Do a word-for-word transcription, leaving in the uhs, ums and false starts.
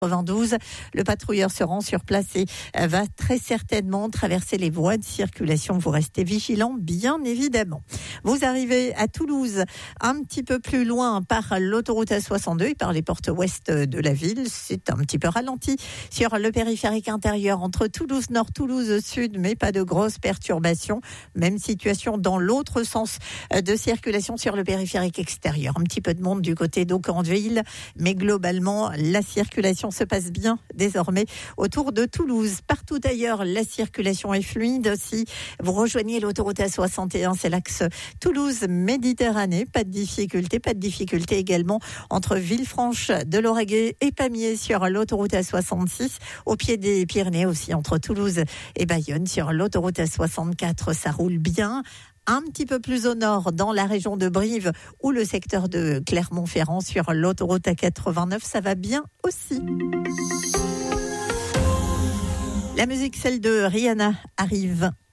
quatre-vingt-douze. Le patrouilleur se rend sur place et va très certainement traverser les voies de circulation. Vous restez vigilants, bien évidemment. Vous arrivez à Toulouse, un petit peu plus loin par l'autoroute A soixante-deux et par les portes ouest de la ville. C'est un petit peu ralenti sur le périphérique intérieur entre Toulouse Nord, Toulouse Sud, mais pas de grosses perturbations. Même situation dans l'autre sens de circulation sur le périphérique extérieur. Un petit peu de monde du côté d'Aucanville, mais globalement, la circulation se passe bien désormais autour de Toulouse. Partout ailleurs, la circulation est fluide. Si vous rejoignez l'autoroute A soixante et un, c'est l'axe Toulouse-Méditerranée. Pas de difficulté, pas de difficulté également entre Villefranche de Lauragais et Pamiers sur l'autoroute A soixante-six. Au pied des Pyrénées aussi, entre Toulouse et Bayonne sur l'autoroute A soixante-quatre, ça roule bien. Un petit peu plus au nord, dans la région de Brive ou le secteur de Clermont-Ferrand sur l'autoroute A quatre-vingt-neuf, ça va bien aussi. La musique, celle de Rihanna, arrive.